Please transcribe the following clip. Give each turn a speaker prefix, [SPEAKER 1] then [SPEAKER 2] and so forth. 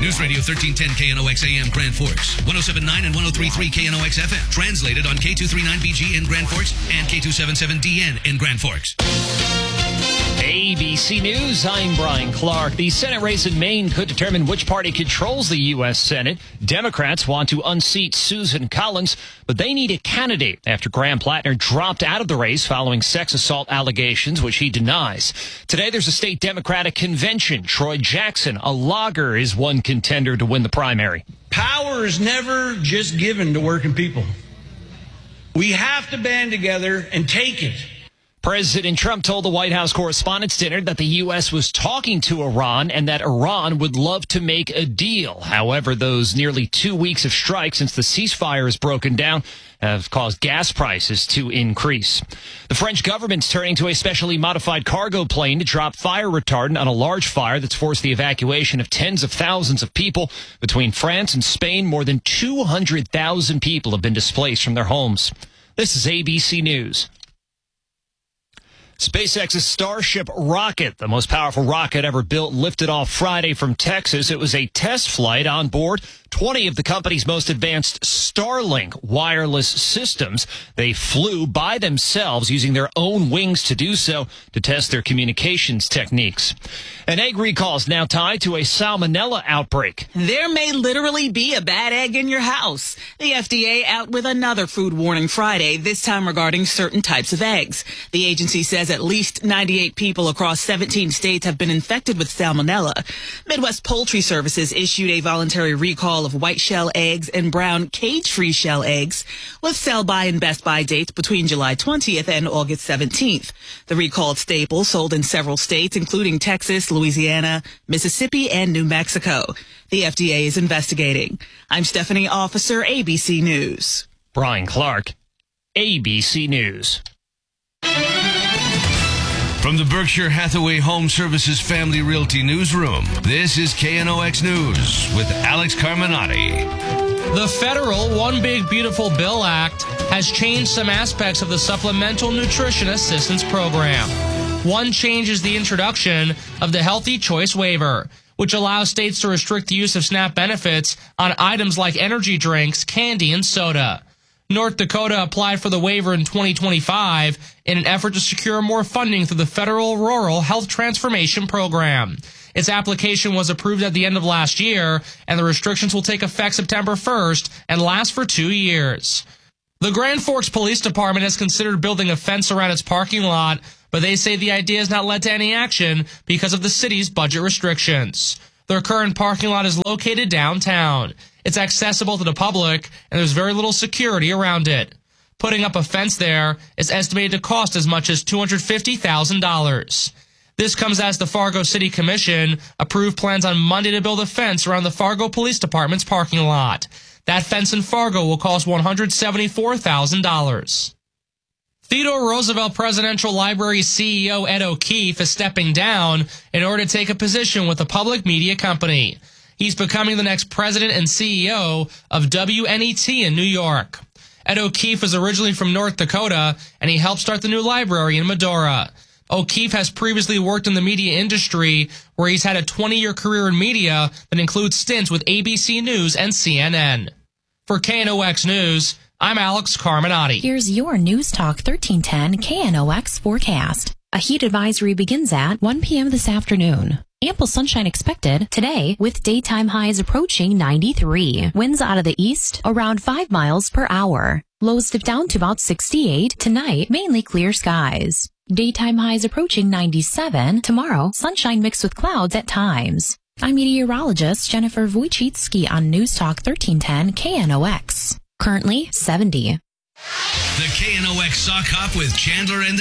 [SPEAKER 1] News Radio 1310 KNOX AM Grand Forks, 107.9 and 103.3 KNOX FM. Translated on K239BG in Grand Forks and K277DN in Grand Forks.
[SPEAKER 2] ABC News, I'm Brian Clark. The Senate race in Maine could determine which party controls the U.S. Senate. Democrats want to unseat Susan Collins, but they need a candidate after Graham Plattner dropped out of the race following sex assault allegations, which he denies. Today, there's a state Democratic convention. Troy Jackson, a logger, is one contender to win the primary.
[SPEAKER 3] Power is never just given to working people. We have to band together and take it.
[SPEAKER 2] President Trump told the White House Correspondents' Dinner that the U.S. was talking to Iran and that Iran would love to make a deal. However, those nearly 2 weeks of strikes since the ceasefire has broken down have caused gas prices to increase. The French government's turning to a specially modified cargo plane to drop fire retardant on a large fire that's forced the evacuation of tens of thousands of people. Between France and Spain, more than 200,000 people have been displaced from their homes. This is ABC News. SpaceX's Starship rocket, the most powerful rocket ever built, lifted off Friday from Texas. It was a test flight. On board 20 of the company's most advanced Starlink wireless systems. They flew by themselves using their own wings to do so to test their communications techniques. An egg recall is now tied to a salmonella outbreak.
[SPEAKER 4] There may literally be a bad egg in your house. The FDA out with another food warning Friday, this time regarding certain types of eggs. The agency says at least 98 people across 17 states have been infected with salmonella. Midwest Poultry Services issued a voluntary recall of white shell eggs and brown cage-free shell eggs with sell-by and best-by dates between July 20th and August 17th. The recalled staples sold in several states, including Texas, Louisiana, Mississippi, and New Mexico. The FDA is investigating. I'm Stephanie Officer, ABC News.
[SPEAKER 2] Brian Clark, ABC News.
[SPEAKER 1] From the Berkshire Hathaway Home Services Family Realty Newsroom, this is KNOX News with Alex Carminati.
[SPEAKER 5] The federal One Big Beautiful Bill Act has changed some aspects of the Supplemental Nutrition Assistance Program. One change is the introduction of the Healthy Choice Waiver, which allows states to restrict the use of SNAP benefits on items like energy drinks, candy, and soda. North Dakota applied for the waiver in 2025 in an effort to secure more funding through the Federal Rural Health Transformation Program. Its application was approved at the end of last year, and the restrictions will take effect September 1st and last for 2 years. The Grand Forks Police Department has considered building a fence around its parking lot, but they say the idea has not led to any action because of the city's budget restrictions. Their current parking lot is located downtown. It's accessible to the public, and there's very little security around it. Putting up a fence there is estimated to cost as much as $250,000. This comes as the Fargo City Commission approved plans on Monday to build a fence around the Fargo Police Department's parking lot. That fence in Fargo will cost $174,000. Theodore Roosevelt Presidential Library CEO Ed O'Keefe is stepping down in order to take a position with a public media company. He's becoming the next president and CEO of WNET in New York. Ed O'Keefe is originally from North Dakota, and he helped start the new library in Medora. O'Keefe has previously worked in the media industry, where he's had a 20-year career in media that includes stints with ABC News and CNN. For KNOX News, I'm Alex Carminati.
[SPEAKER 6] Here's your News Talk 1310 KNOX forecast. A heat advisory begins at 1 p.m. this afternoon. Ample sunshine expected today with daytime highs approaching 93. Winds out of the east around 5 miles per hour. Lows dip down to about 68. Tonight, mainly clear skies. Daytime highs approaching 97. Tomorrow, sunshine mixed with clouds at times. I'm meteorologist Jennifer Wojcicki on News Talk 1310 KNOX. Currently 70.
[SPEAKER 1] The KNOX Sock Hop with Chandler and the